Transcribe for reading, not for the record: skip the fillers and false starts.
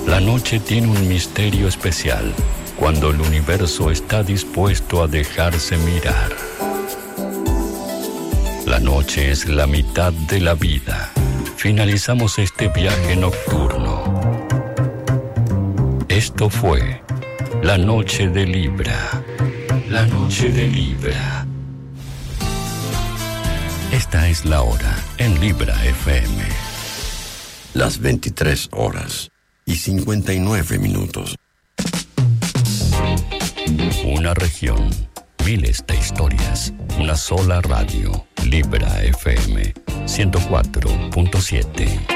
La noche tiene un misterio especial cuando el universo está dispuesto a dejarse mirar. La noche es la mitad de la vida. Finalizamos este viaje nocturno. Esto fue La Noche de Libra. La Noche de Libra. Esta es la hora en Libra FM. Las 23 horas y 59 minutos. Una región, miles de historias, una sola radio. Libra FM 104.7.